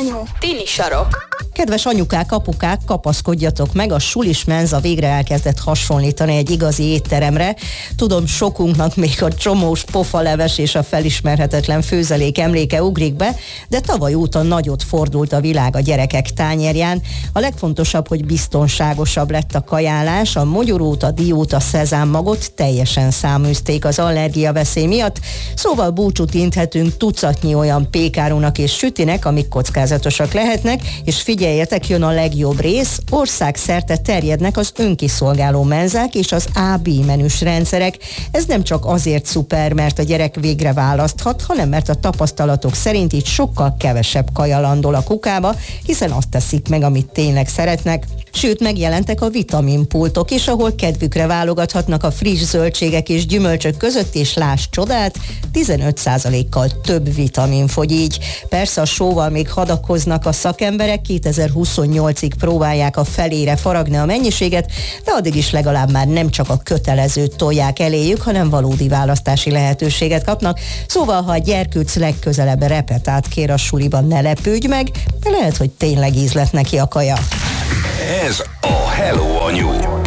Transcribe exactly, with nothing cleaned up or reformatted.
anyu, tini sarok. Kedves anyukák, apukák, kapaszkodjatok meg, a sulis menza végre elkezdett hasonlítani egy igazi étteremre. Tudom, sokunknak még a csomós pofaleves és a felismerhetetlen főzelék emléke ugrik be, de tavaly óta nagyot fordult a világ a gyerekek tányérján. A legfontosabb, hogy biztonságosabb lett a kajálás, a mogyorót, a diót, a szezámmagot teljesen száműzték az allergiaveszély miatt, szóval búcsút inthetünk tucatnyi olyan pékárúnak és sütinek, amik kockázatosak lehetnek, és figyeljetek, jön a legjobb rész, országszerte terjednek az önkiszolgáló menzák és az á bé menüs rendszerek. Ez nem csak azért szuper, mert a gyerek végre választhat, hanem mert a tapasztalatok szerint így sokkal kevesebb kaja landol a kukába, hiszen azt teszik meg, amit tényleg szeretnek. Sőt, megjelentek a vitaminpultok is, ahol kedvükre válogathatnak a friss zöldségek és gyümölcsök között, és láss csodát, tizenöt százalékkal több vitamin fogy így. Persze a sóval még hadakoznak a szakemberek, kétezer-huszonnyolcig próbálják a felére faragni a mennyiséget, de addig is legalább már nem csak a kötelezőt tolják eléjük, hanem valódi választási lehetőséget kapnak. Szóval, ha a gyerkőc legközelebb repetát kér a suliban, ne lepődj meg, de lehet, hogy tényleg íz lett neki a kaja. Ez a Hello Anyu.